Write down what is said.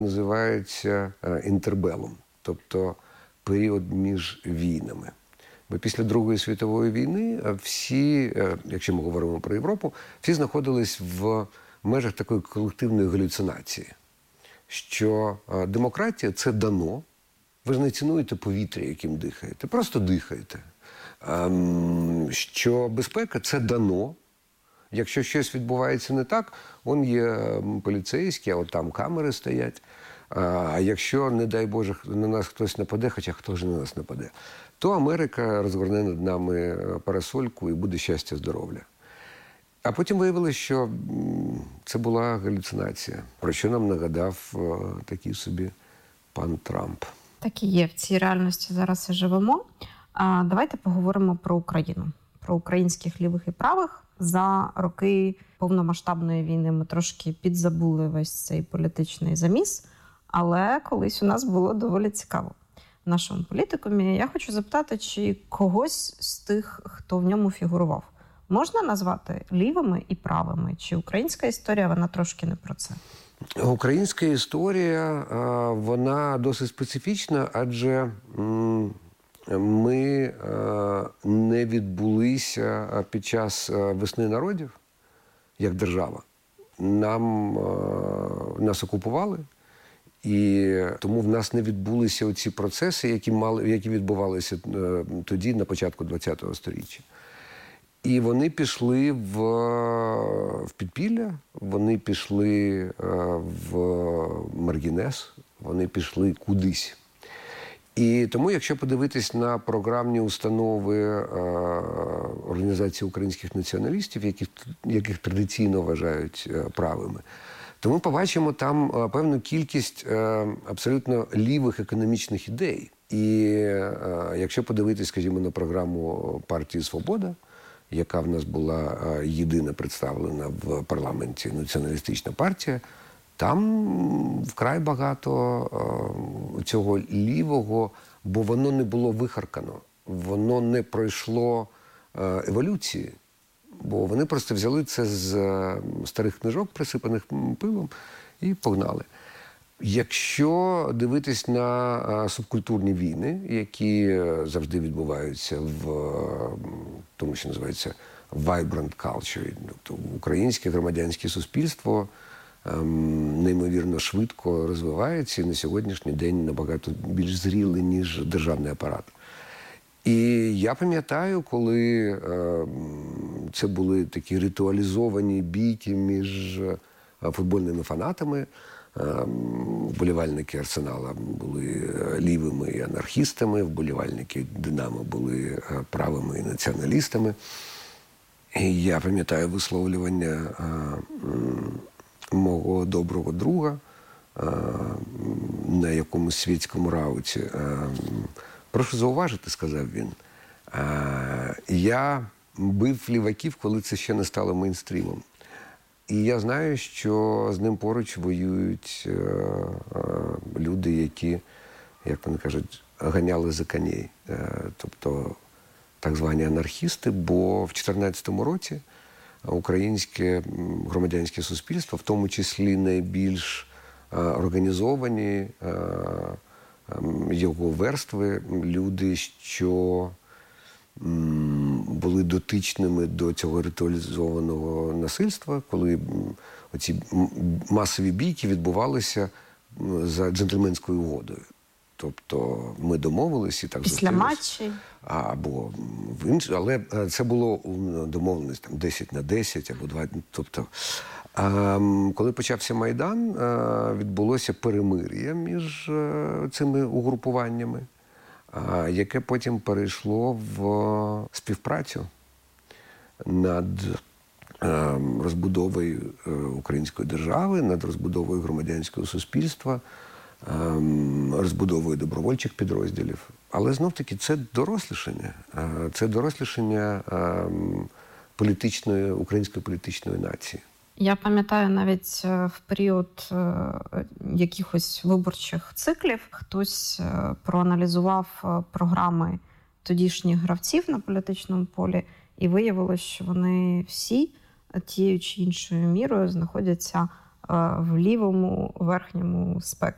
називається інтербелом, тобто період між війнами. Бо після Другої світової війни всі, якщо ми говоримо про Європу, всі знаходились в межах такої колективної галюцинації, що демократія – це дано, ви ж не цінуєте повітря, яким дихаєте, просто дихаєте. Що безпека – це дано. Якщо щось відбувається не так, он є поліцейські, а от там камери стоять. А якщо, не дай Боже, на нас хтось нападе, хоча хто ж на нас нападе, то Америка розгорне над нами парасольку і буде щастя, здоров'я. А потім виявилося, що це була галюцинація, про що нам нагадав такий собі пан Трамп. Так і є, в цій реальності зараз і живемо. Давайте поговоримо про Україну, про українських лівих і правих. За роки повномасштабної війни ми трошки підзабули весь цей політичний заміс, але колись у нас було доволі цікаво в нашому політикумі. Я хочу запитати, чи когось з тих, хто в ньому фігурував, можна назвати лівими і правими? Чи українська історія, вона трошки не про це? Українська історія, вона досить специфічна, адже ми не відбулися під час весни народів, як держава. Нас окупували, і тому в нас не відбулися оці процеси, які відбувалися тоді, на початку ХХ століття. І вони пішли в підпілля, вони пішли в маргінез, вони пішли кудись. І тому, якщо подивитись на програмні установи Організації українських націоналістів, яких традиційно вважають правими, то ми побачимо там певну кількість абсолютно лівих економічних ідей. І якщо подивитись, скажімо, на програму партії «Свобода», яка в нас була єдина представлена в парламенті, націоналістична партія, там вкрай багато цього лівого, бо воно не було вихаркано, воно не пройшло еволюції, бо вони просто взяли це з старих книжок, присипаних пилом, і погнали. Якщо дивитись на субкультурні війни, які завжди відбуваються в тому, що називається vibrant culture, тобто українське громадянське суспільство неймовірно швидко розвивається і на сьогоднішній день набагато більш зрілий, ніж державний апарат. І я пам'ятаю, коли це були такі ритуалізовані бійки між футбольними фанатами, вболівальники Арсенала були лівими і анархістами, вболівальники Динамо були правими і націоналістами. І я пам'ятаю висловлювання мого доброго друга на якомусь світському рауті. «Прошу зауважити», – сказав він, «я бив ліваків, коли це ще не стало мейнстрімом. І я знаю, що з ним поруч воюють люди, які, як вони кажуть, ганяли за коней. Тобто так звані анархісти, бо в 2014 році українське громадянське суспільство, в тому числі найбільш організовані його верстви, люди, що були дотичними до цього ритуалізованого насильства, коли оці масові бійки відбувалися за джентльменською угодою. Тобто ми домовилися і так після матчі? Або в іншому, але це було домовленість там 10 на 10 або 2. Тобто, коли почався Майдан, відбулося перемир'я між цими угрупуваннями, яке потім перейшло в співпрацю над розбудовою української держави, над розбудовою громадянського суспільства, розбудовою добровольчих підрозділів. Але знов-таки це дорослішання. Це дорослішання української політичної нації. Я пам'ятаю навіть в період якихось виборчих циклів хтось проаналізував програми тодішніх гравців на політичному полі і виявилось, що вони всі тією чи іншою мірою знаходяться в лівому верхньому спектрі.